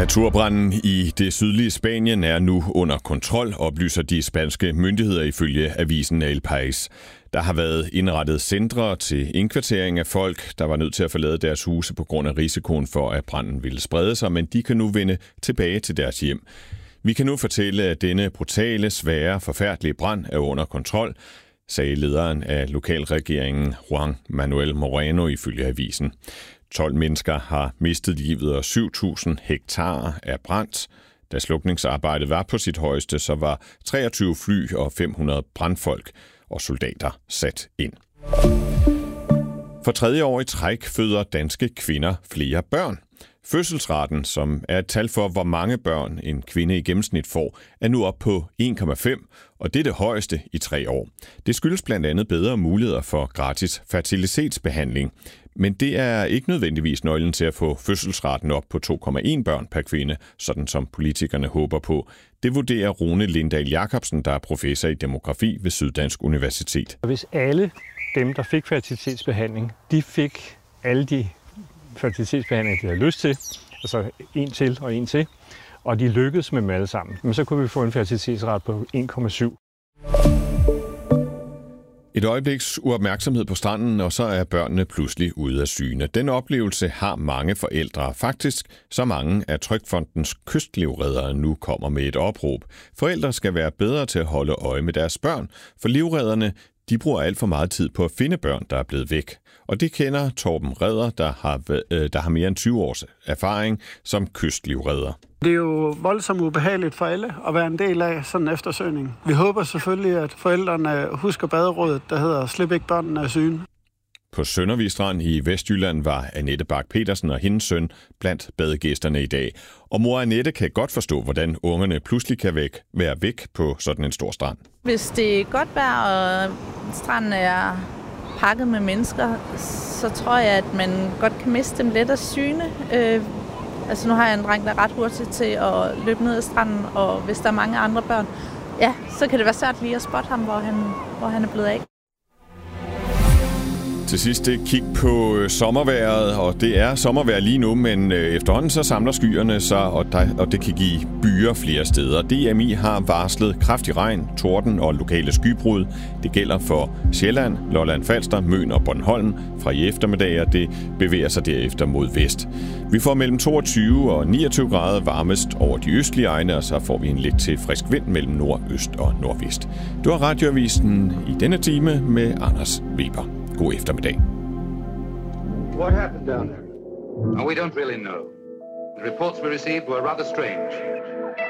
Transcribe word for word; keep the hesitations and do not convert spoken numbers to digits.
Naturbranden i det sydlige Spanien er nu under kontrol, oplyser de spanske myndigheder ifølge avisen El País. Der har været indrettet centre til indkvartering af folk, der var nødt til at forlade deres huse på grund af risikoen for, at branden ville sprede sig, men de kan nu vende tilbage til deres hjem. Vi kan nu fortælle, at denne brutale, svære, forfærdelige brand er under kontrol, sagde lederen af lokalregeringen Juan Manuel Moreno ifølge avisen. tolv mennesker har mistet livet, og syv tusind hektar er brændt. Da slukningsarbejdet var på sit højeste, så var treogtyve fly og fem hundrede brandfolk og soldater sat ind. For tredje år i træk føder danske kvinder flere børn. Fødselsraten, som er et tal for, hvor mange børn en kvinde i gennemsnit får, er nu op på en komma fem, og det er det højeste i tre år. Det skyldes blandt andet bedre muligheder for gratis fertilitetsbehandling, men det er ikke nødvendigvis nøglen til at få fødselsraten op på to komma en børn per kvinde, sådan som politikerne håber på. Det vurderer Rune Lindahl Jacobsen, der er professor i demografi ved Syddansk Universitet. Hvis alle dem, der fik fertilitetsbehandling, de fik alle de fertilitetsbehandling, de havde lyst til, altså en til og en til, og de lykkedes med dem alle sammen, men så kunne vi få en fertilitetsrate på en komma syv. Et øjebliks uopmærksomhed på stranden, og så er børnene pludselig ude af syne. Den oplevelse har mange forældre. Faktisk så mange, at Trygfondens kystlivreddere nu kommer med et opråb. Forældre skal være bedre til at holde øje med deres børn, for livredderne de bruger alt for meget tid på at finde børn, der er blevet væk. Og det kender Torben Redder, der har, øh, der har mere end tyve års erfaring som kystlivredder. Det er jo voldsomt ubehageligt for alle at være en del af sådan en eftersøgning. Vi håber selvfølgelig, at forældrene husker baderådet, der hedder Slip ikke børnene af syne. På Søndervig Strand i Vestjylland var Annette Bak Petersen og hendes søn blandt badegæsterne i dag. Og mor Annette kan godt forstå, hvordan ungerne pludselig kan væk, være væk på sådan en stor strand. Hvis det er godt vejr, og stranden er pakket med mennesker, så tror jeg, at man godt kan miste dem lidt af syne. Øh, altså nu har jeg en dreng, der er ret hurtigt til at løbe ned ad stranden, og hvis der er mange andre børn, ja, så kan det være svært lige at spotte ham, hvor han, hvor han er blevet af. Til sidst kig på sommervejret, og det er sommervejr lige nu, men efterhånden så samler skyerne sig, og, der, og det kan give byer flere steder. D M I har varslet kraftig regn, torden og lokale skybrud. Det gælder for Sjælland, Lolland Falster, Møn og Bornholm fra i eftermiddag, og det bevæger sig derefter mod vest. Vi får mellem toogtyve og niogtyve grader varmest over de østlige egne, og så får vi en lidt til frisk vind mellem nordøst og nordvest. Du har Radioavisen i denne time med Anders Weber. God eftermiddag. What happened down there? Oh, we don't really know. The reports we received were rather strange.